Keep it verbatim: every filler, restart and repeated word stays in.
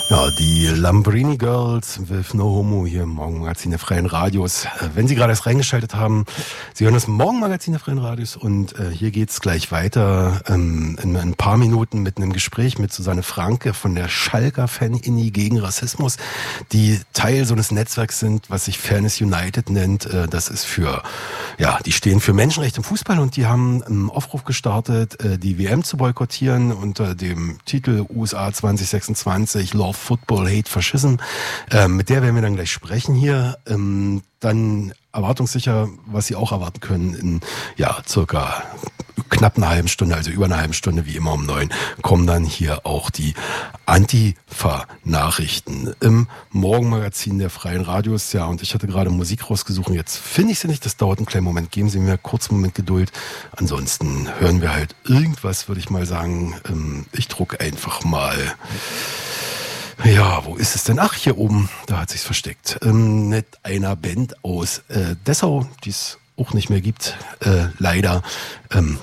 Ja, die Lambrini Girls with No Homo hier im Morgenmagazin der Freien Radios. Wenn Sie gerade erst reingeschaltet haben, Sie hören das Morgenmagazin der Freien Radios und äh, hier geht's gleich weiter ähm, in, in ein paar Minuten mit einem Gespräch mit Susanne Franke von der Schalker Fan-Inni gegen Rassismus, die Teil so eines Netzwerks sind, was sich Fairness United nennt. Äh, das ist für, ja, die stehen für Menschenrechte im Fußball und die haben einen Aufruf gestartet, äh, die W M zu boykottieren unter dem Titel U S A zwanzig sechsundzwanzig Love Football, Hate Fascism. Ähm, mit der werden wir dann gleich sprechen hier. Ähm, dann erwartungssicher, was Sie auch erwarten können, in ja circa knapp einer halben Stunde, also über einer halben Stunde, wie immer um neun, kommen dann hier auch die Antifa-Nachrichten im Morgenmagazin der Freien Radios. Ja, und ich hatte gerade Musik rausgesucht. Jetzt finde ich sie nicht. Das dauert einen kleinen Moment. Geben Sie mir kurz einen Moment Geduld. Ansonsten hören wir halt irgendwas, würde ich mal sagen. Ähm, ich drucke einfach mal. Ja, wo ist es denn? Ach, hier oben, da hat sich's versteckt. Ähm, mit einer Band aus äh, Dessau, die es auch nicht mehr gibt, äh, leider. Ähm,